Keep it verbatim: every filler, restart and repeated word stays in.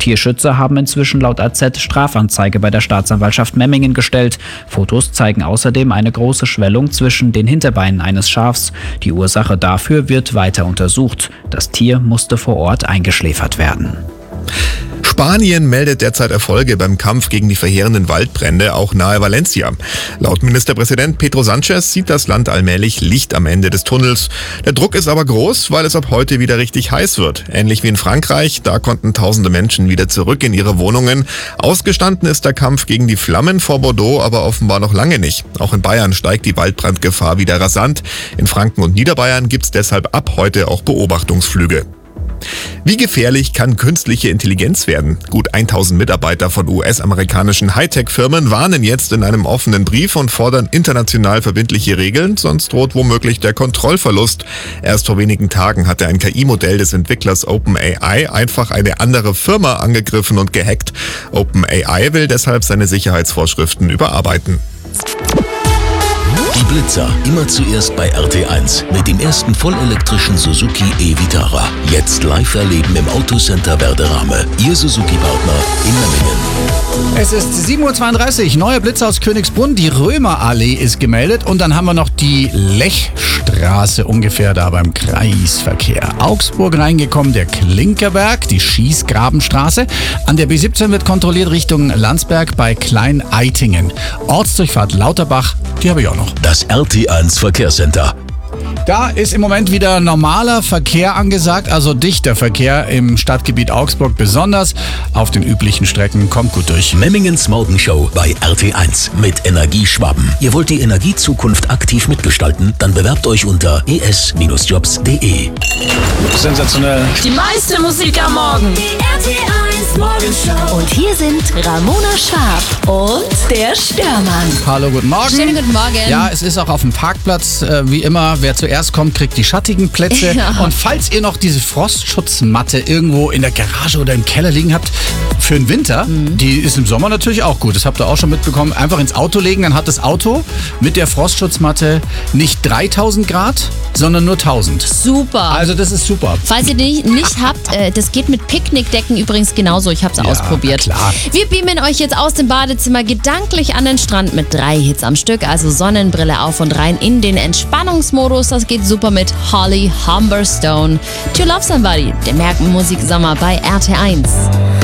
Tierschützer haben inzwischen laut A Z Strafanzeige bei der Staatsanwaltschaft Memmingen gestellt. Fotos zeigen außerdem eine große Schwellung zwischen den Hinterbeinen eines Schafs. Die Ursache dafür wird weiter untersucht. Das Tier musste vor Ort eingeschläfert werden. Spanien meldet derzeit Erfolge beim Kampf gegen die verheerenden Waldbrände, auch nahe Valencia. Laut Ministerpräsident Pedro Sánchez sieht das Land allmählich Licht am Ende des Tunnels. Der Druck ist aber groß, weil es ab heute wieder richtig heiß wird. Ähnlich wie in Frankreich, da konnten tausende Menschen wieder zurück in ihre Wohnungen. Ausgestanden ist der Kampf gegen die Flammen vor Bordeaux aber offenbar noch lange nicht. Auch in Bayern steigt die Waldbrandgefahr wieder rasant. In Franken und Niederbayern gibt's deshalb ab heute auch Beobachtungsflüge. Wie gefährlich kann künstliche Intelligenz werden? Gut tausend Mitarbeiter von U S-amerikanischen Hightech-Firmen warnen jetzt in einem offenen Brief und fordern international verbindliche Regeln, sonst droht womöglich der Kontrollverlust. Erst vor wenigen Tagen hatte ein K I-Modell des Entwicklers OpenAI einfach eine andere Firma angegriffen und gehackt. OpenAI will deshalb seine Sicherheitsvorschriften überarbeiten. Die Blitzer, immer zuerst bei R T eins mit dem ersten vollelektrischen Suzuki e-Vitara. Jetzt live erleben im Autocenter Werderame. Ihr Suzuki-Partner in Memmingen. Es ist sieben Uhr zweiunddreißig, neuer Blitzer aus Königsbrunn, die Römerallee ist gemeldet und dann haben wir noch die Lechstraße ungefähr da beim Kreisverkehr. Augsburg reingekommen, der Klinkerberg, die Schießgrabenstraße. An der B siebzehn wird kontrolliert Richtung Landsberg bei Klein-Eitingen. Ortsdurchfahrt Lauterbach, die habe ich auch noch. Das R T eins Verkehrscenter. Da ist im Moment wieder normaler Verkehr angesagt, also dichter Verkehr im Stadtgebiet Augsburg besonders. Auf den üblichen Strecken kommt gut durch. Memmingens Morgenshow bei R T eins mit Energieschwaben. Ihr wollt die Energiezukunft aktiv mitgestalten? Dann bewerbt euch unter e s jobs punkt de. Sensationell. Die meiste Musik am Morgen. Die R T eins Morgenshow. Und hier sind Ramona Schwarb und der Störmann. Hallo, guten Morgen. Schönen guten Morgen. Ja, es ist auch auf dem Parkplatz, äh, wie immer, wer zuerst kommt, kriegt die schattigen Plätze. Ja. Und falls ihr noch diese Frostschutzmatte irgendwo in der Garage oder im Keller liegen habt, für den Winter, mhm. die ist im Sommer natürlich auch gut. Das habt ihr auch schon mitbekommen. Einfach ins Auto legen, dann hat das Auto mit der Frostschutzmatte nicht dreitausend Grad, sondern nur tausend. Super. Also das ist super. Falls ihr die nicht habt, äh, das geht mit Picknickdecken übrigens genauso. Ich habe es Ja, ausprobiert. klar. Wir beamen euch jetzt aus dem Badezimmer gedanklich an den Strand mit drei Hits am Stück. Also Sonnenbrille auf und rein in den Entspannungsmodus. Das geht super mit Holly Humberstone. To Love Somebody, der Merken Musiksommer bei R T eins.